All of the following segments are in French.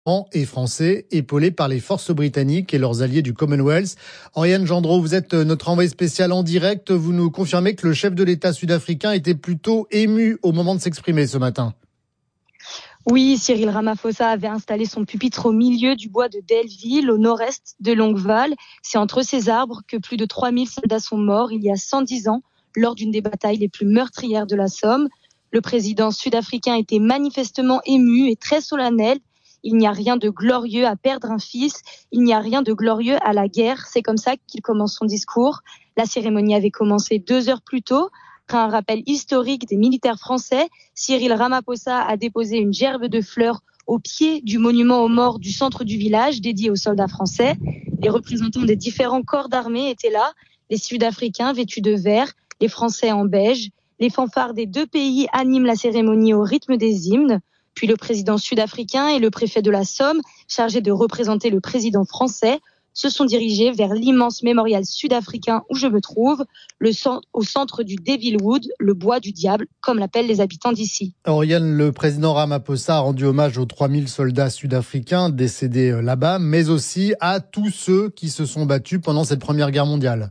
et français, épaulés par les forces britanniques et leurs alliés du Commonwealth. Oriane Gendreau, vous êtes notre envoyé spécial en direct. Vous nous confirmez que le chef de l'État sud-africain était plutôt ému au moment de s'exprimer ce matin. Oui, Cyril Ramaphosa avait installé son pupitre au milieu du bois de Delville, au nord-est de Longueval. C'est entre ces arbres que plus de 3000 soldats sont morts il y a 110 ans, lors d'une des batailles les plus meurtrières de la Somme. Le président sud-africain était manifestement ému et très solennel. Il n'y a rien de glorieux à perdre un fils, il n'y a rien de glorieux à la guerre. C'est comme ça qu'il commence son discours. La cérémonie avait commencé 2 heures plus tôt. Après un rappel historique des militaires français, Cyril Ramaphosa a déposé une gerbe de fleurs au pied du monument aux morts du centre du village dédié aux soldats français. Les représentants des différents corps d'armée étaient là, les Sud-Africains vêtus de vert, les Français en beige. Les fanfares des deux pays animent la cérémonie au rythme des hymnes. Puis le président sud-africain et le préfet de la Somme, chargés de représenter le président français, se sont dirigés vers l'immense mémorial sud-africain où je me trouve, au centre du Devilwood, le bois du diable, comme l'appellent les habitants d'ici. Oriane, le président Ramaphosa a rendu hommage aux 3000 soldats sud-africains décédés là-bas, mais aussi à tous ceux qui se sont battus pendant cette Première Guerre mondiale.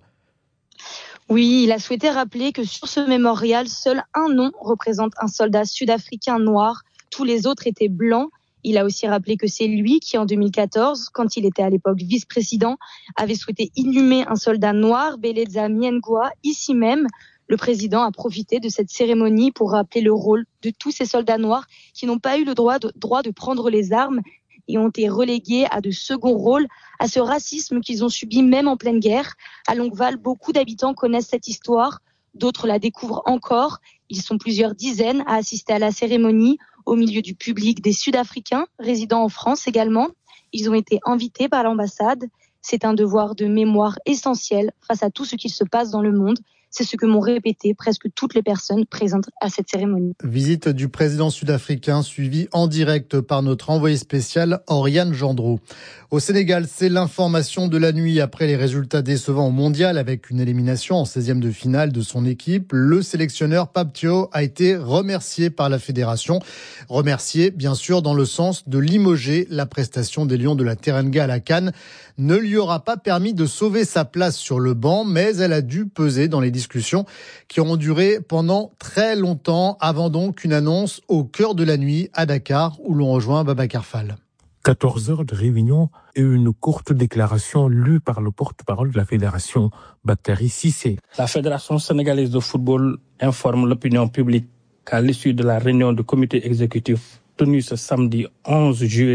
Oui, il a souhaité rappeler que sur ce mémorial, seul un nom représente un soldat sud-africain noir. Tous les autres étaient blancs. Il a aussi rappelé que c'est lui qui, en 2014, quand il était à l'époque vice-président, avait souhaité inhumer un soldat noir, Beleza Miengwa, ici même. Le président a profité de cette cérémonie pour rappeler le rôle de tous ces soldats noirs qui n'ont pas eu le droit de prendre les armes et ont été relégués à de seconds rôles, à ce racisme qu'ils ont subi même en pleine guerre. À Longueval, beaucoup d'habitants connaissent cette histoire, d'autres la découvrent encore. Ils sont plusieurs dizaines à assister à la cérémonie, au milieu du public des Sud-Africains, résidant en France également. Ils ont été invités par l'ambassade. C'est un devoir de mémoire essentiel face à tout ce qui se passe dans le monde. C'est ce que m'ont répété presque toutes les personnes présentes à cette cérémonie. Visite du président sud-africain suivie en direct par notre envoyé spécial Oriane Gendreau. Au Sénégal, c'est l'information de la nuit après les résultats décevants au mondial avec une élimination en 16e de finale de son équipe. Le sélectionneur Pape Thiaw a été remercié par la fédération. Remercié, bien sûr, dans le sens de limoger la prestation des Lions de la Teranga à la CAN. Ne lui aura pas permis de sauver sa place sur le banc, mais elle a dû peser dans les discussions qui auront duré pendant très longtemps, avant donc une annonce au cœur de la nuit à Dakar, où l'on rejoint Babacar Fall. 14 heures de réunion et une courte déclaration lue par le porte-parole de la fédération, Bakary Cissé. La Fédération sénégalaise de football informe l'opinion publique qu'à l'issue de la réunion du comité exécutif tenue ce samedi 11 juillet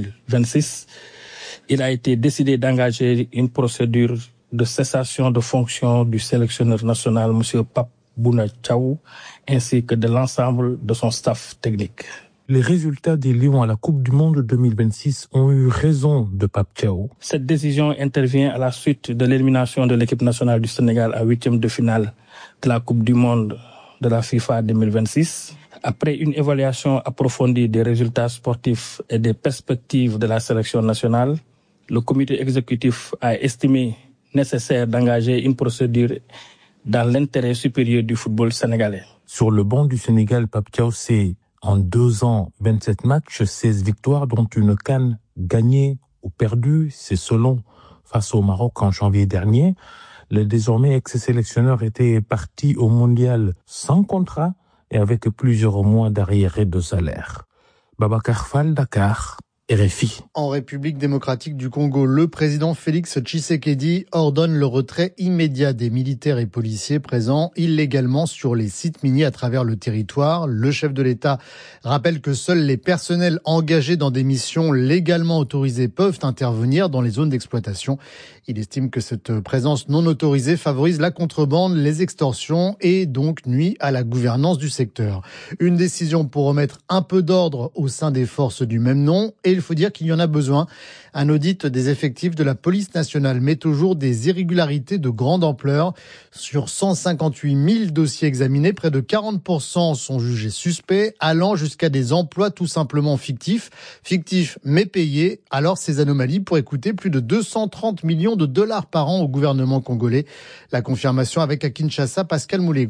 2026, il a été décidé d'engager une procédure de cessation de fonction du sélectionneur national, M. Pape Bouna Thiaw, ainsi que de l'ensemble de son staff technique. Les résultats des Lions à la Coupe du Monde 2026 ont eu raison de Pape Thiaw. Cette décision intervient à la suite de l'élimination de l'équipe nationale du Sénégal à 8e de finale de la Coupe du Monde de la FIFA 2026. Après une évaluation approfondie des résultats sportifs et des perspectives de la sélection nationale, le comité exécutif a estimé nécessaire d'engager une procédure dans l'intérêt supérieur du football sénégalais. Sur le banc du Sénégal, Pape Thiaw, c'est en 2 ans, 27 matchs, 16 victoires, dont une CAN gagnée ou perdue. C'est selon face au Maroc en janvier dernier. Le désormais ex-sélectionneur était parti au mondial sans contrat et avec plusieurs mois d'arriérés de salaire. Babacar Fall, Dakar. RFI. En République démocratique du Congo, le président Félix Tshisekedi ordonne le retrait immédiat des militaires et policiers présents illégalement sur les sites miniers à travers le territoire. Le chef de l'État rappelle que seuls les personnels engagés dans des missions légalement autorisées peuvent intervenir dans les zones d'exploitation. Il estime que cette présence non autorisée favorise la contrebande, les extorsions et donc nuit à la gouvernance du secteur. Une décision pour remettre un peu d'ordre au sein des forces du même nom. Et il faut dire qu'il y en a besoin. Un audit des effectifs de la police nationale met au jour des irrégularités de grande ampleur. Sur 158 000 dossiers examinés, près de 40% sont jugés suspects, allant jusqu'à des emplois tout simplement fictifs. Fictifs mais payés. Alors ces anomalies pourraient coûter plus de 230 millions de dollars par an au gouvernement congolais. La confirmation avec à Kinshasa, Pascal Moulégois.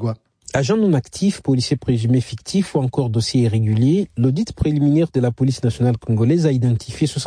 Agents non actifs, policiers présumés fictifs ou encore dossiers irréguliers, l'audit préliminaire de la police nationale congolaise a identifié